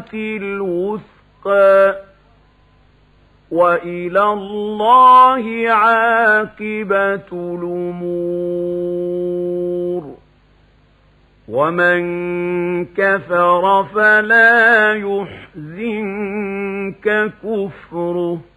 الوثقى وإلى الله عاقبة الأمور ومن كفر فلا يحزنك كفره